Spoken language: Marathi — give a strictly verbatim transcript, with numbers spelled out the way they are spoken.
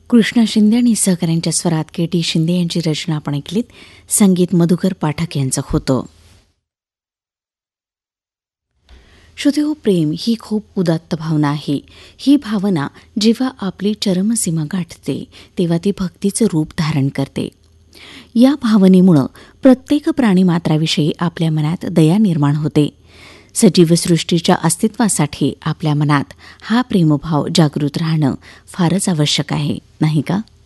कृष्णा शिंदे आणि सहकाऱ्यांच्या स्वरात के टी शिंदे यांची रचना आपण ऐकलीत. संगीत मधुकर पाठक यांचं होतं. श्रोतेहो, प्रेम ही खूप उदात्त भावना आहे. ही भावना जेव्हा आपली चरमसीमा गाठते तेव्हा ती भक्तीचं रूप धारण करते. या भावनेमुळं प्रत्येक प्राणीमात्राविषयी आपल्या मनात दया निर्माण होते. सजीव सृष्टीच्या अस्तित्वासाठी आपल्या मनात हा प्रेमभाव जागृत राहणं फारच आवश्यक आहे, नाही का?